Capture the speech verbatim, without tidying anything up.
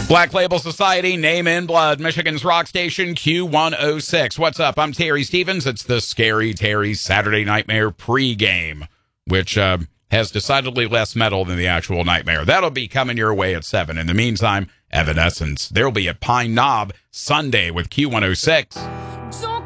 Black Label Society, Name in Blood, Michigan's rock station, Q one oh six. What's up? I'm Terry Stevens. It's the Scary Terry Saturday Nightmare pregame, which uh, has decidedly less metal than the actual Nightmare. That'll be coming your way at seven. In the meantime, Evanescence. There'll be a Pine Knob Sunday with Q one oh six. So